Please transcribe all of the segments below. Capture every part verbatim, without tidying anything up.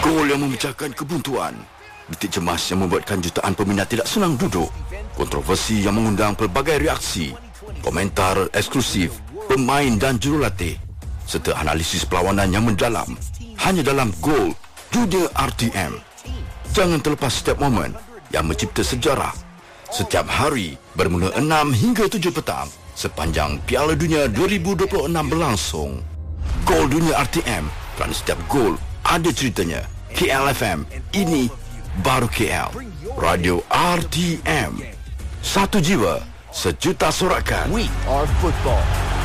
Gol yang memecahkan kebuntuan, detik cemas yang membuatkan jutaan peminat tidak senang duduk, kontroversi yang mengundang pelbagai reaksi, komentar eksklusif pemain dan jurulatih, serta analisis perlawanan yang mendalam, hanya dalam Gol Dunia R T M. Jangan terlepas setiap momen yang mencipta sejarah. Setiap hari bermula enam hingga tujuh petang sepanjang Piala Dunia dua ribu dua puluh enam berlangsung. Gol Dunia R T M, kerana setiap gol ada ceritanya. K L F M, ini baru K L. Radio R T M, satu jiwa, sejuta sorakan. We are football.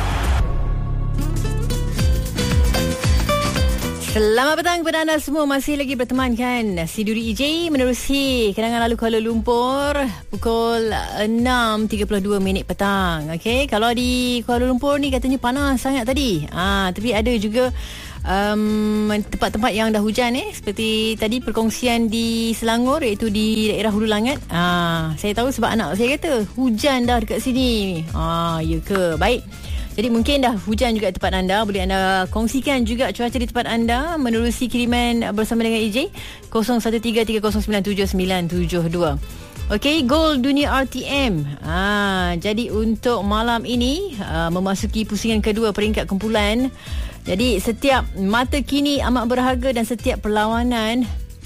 Selamat petang kepada anda semua. Masih lagi bertemankan Siduri E J menerusi kenangan lalu Kuala Lumpur pukul enam tiga puluh dua minit petang. Okey, kalau di Kuala Lumpur ni katanya panas sangat tadi. Ah, tapi ada juga um, tempat-tempat yang dah hujan eh, seperti tadi perkongsian di Selangor, iaitu di daerah Hulu Langat. Ah, saya tahu sebab anak saya kata hujan dah dekat sini. Ah, ya ke? Baik. Jadi mungkin dah hujan juga tempat anda. Boleh anda kongsikan juga cuaca di tempat anda menerusi kiriman bersama dengan E J kosong satu tiga tiga kosong sembilan tujuh sembilan tujuh dua. Okey, Gol Dunia R T M. Ha, jadi untuk malam ini uh, memasuki pusingan kedua peringkat kumpulan. Jadi setiap mata kini amat berharga dan setiap perlawanan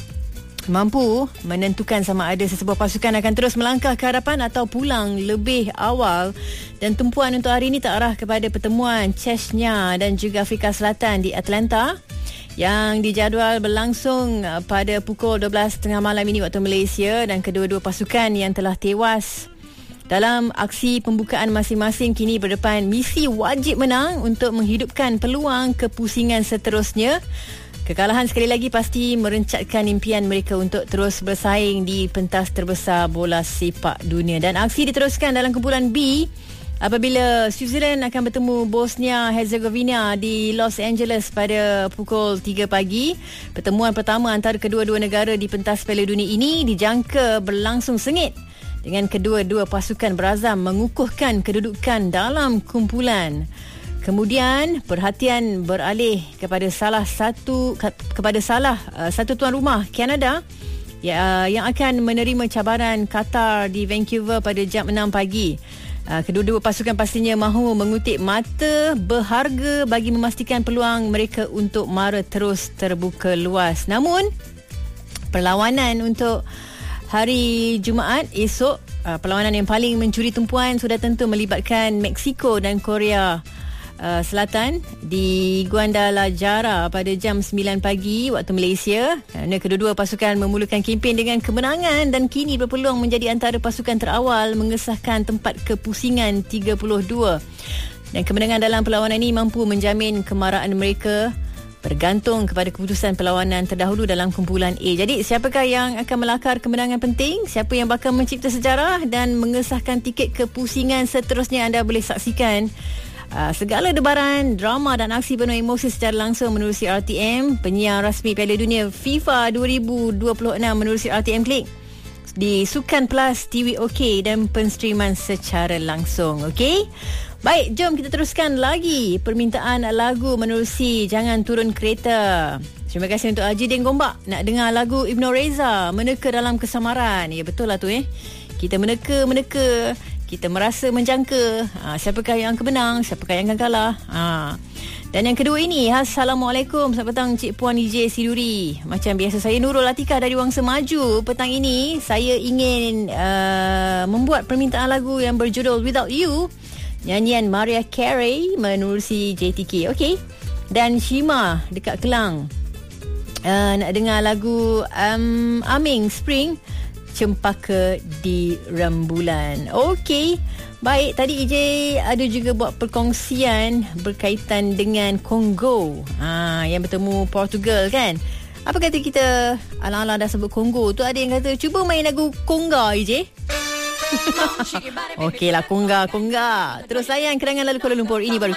mampu menentukan sama ada sesebuah pasukan akan terus melangkah ke hadapan atau pulang lebih awal. Dan tumpuan untuk hari ini terarah kepada pertemuan Chechnya dan juga Afrika Selatan di Atlanta yang dijadual berlangsung pada pukul dua belas tiga puluh malam ini waktu Malaysia. Dan kedua-dua pasukan yang telah tewas dalam aksi pembukaan masing-masing kini berdepan misi wajib menang untuk menghidupkan peluang kepusingan seterusnya. Kekalahan sekali lagi pasti merencatkan impian mereka untuk terus bersaing di pentas terbesar bola sepak dunia. Dan aksi diteruskan dalam kumpulan B apabila Switzerland akan bertemu Bosnia Herzegovina di Los Angeles pada pukul tiga pagi. Pertemuan pertama antara kedua-dua negara di pentas Piala Dunia ini dijangka berlangsung sengit dengan kedua-dua pasukan berazam mengukuhkan kedudukan dalam kumpulan. Kemudian perhatian beralih kepada salah satu kepada salah uh, satu tuan rumah, Kanada, ya, yang akan menerima cabaran Qatar di Vancouver pada jam enam pagi. Uh, kedua-dua pasukan pastinya mahu mengutip mata berharga bagi memastikan peluang mereka untuk mara terus terbuka luas. Namun perlawanan untuk hari Jumaat esok, uh, perlawanan yang paling mencuri tumpuan sudah tentu melibatkan Mexico dan Korea Uh, Selatan di Guadalajara pada jam sembilan pagi waktu Malaysia. Kerana kedua-dua pasukan memulakan kempen dengan kemenangan dan kini berpeluang menjadi antara pasukan terawal mengesahkan tempat kepusingan tiga puluh dua. Dan kemenangan dalam perlawanan ini mampu menjamin kemaraan mereka bergantung kepada keputusan perlawanan terdahulu dalam kumpulan A. Jadi siapakah yang akan melakar kemenangan penting? Siapa yang bakal mencipta sejarah dan mengesahkan tiket kepusingan seterusnya? Anda boleh saksikan Uh, segala debaran, drama dan aksi penuh emosi secara langsung menerusi R T M, penyiar rasmi Piala Dunia FIFA dua ribu dua puluh enam menerusi R T M Klik di Sukan Plus, T V OK dan penstreaman secara langsung. Okey. Baik, jom kita teruskan lagi permintaan lagu menerusi Jangan Turun Kereta. Terima kasih untuk Haji Din Gombak nak dengar lagu Ibnu Reza, Meneka Dalam Kesamaran. Ya, betul lah tu eh. Kita meneka-meneka, kita merasa menjangka ha, siapakah yang akan menang, siapakah yang akan kalah. Ha. Dan yang kedua ini, Assalamualaikum, selamat petang Cik Puan E J Siduri. Macam biasa, saya Nurul Latikah dari Wangsa Maju. Petang ini saya ingin uh, membuat permintaan lagu yang berjudul Without You, nyanyian Mariah Carey menerusi J T K. Okey. Dan Shima dekat Kelang uh, nak dengar lagu um, Aming Spring, Cempaka di Rembulan. Okey. Baik, tadi E J ada juga buat perkongsian berkaitan dengan Kongo. Ha, yang bertemu Portugal kan. Apa kata kita ala-ala dah sebut Kongo tu, ada yang kata cuba main lagu Konga E J. Okeylah, Konga, Konga. Terus layan kenangan lalu Kuala Lumpur, ini baru